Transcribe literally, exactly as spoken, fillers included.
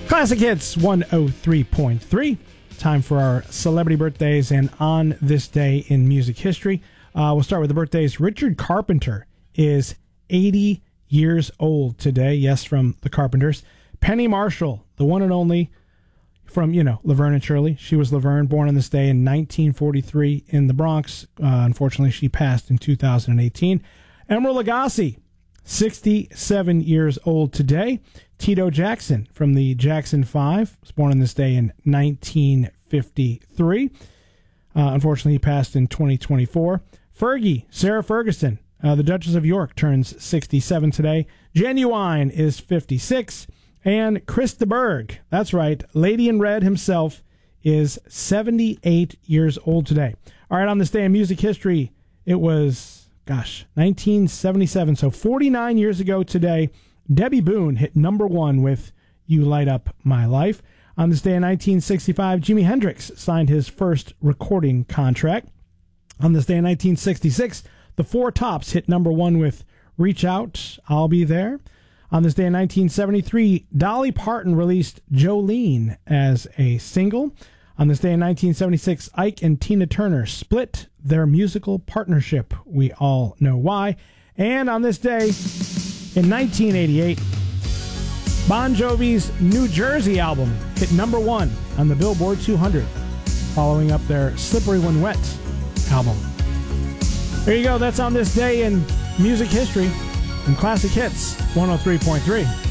Classic Hits one oh three point three. Time for our celebrity birthdays and on this day in music history. Uh, we'll start with the birthdays. Richard Carpenter is eighty years old today. Yes, from the Carpenters. Penny Marshall, the one and only from, you know, Laverne and Shirley. She was Laverne, born on this day in nineteen forty-three in the Bronx. Uh, unfortunately, she passed in two thousand eighteen. Emeril Lagasse, sixty-seven years old today. Tito Jackson from the Jackson Five was born on this day in nineteen fifty-three. Uh, unfortunately, he passed in twenty twenty-four. Fergie, Sarah Ferguson, uh, the Duchess of York, turns sixty-seven today. Genuine is fifty-six. And Chris de Burgh, that's right, Lady in Red himself, is seventy-eight years old today. All right, on this day in music history, it was, gosh, nineteen seventy-seven, so forty-nine years ago today, Debbie Boone hit number one with You Light Up My Life. On this day in nineteen sixty-five, Jimi Hendrix signed his first recording contract. On this day in nineteen sixty-six, the Four Tops hit number one with Reach Out, I'll Be There. On this day in nineteen seventy-three, Dolly Parton released Jolene as a single. On this day in nineteen seventy-six, Ike and Tina Turner split their musical partnership. We all know why. And on this day in nineteen eighty-eight, Bon Jovi's New Jersey album hit number one on the Billboard two hundred, following up their Slippery When Wet album. There you go. That's on this day in music history and Classic Hits one oh three point three.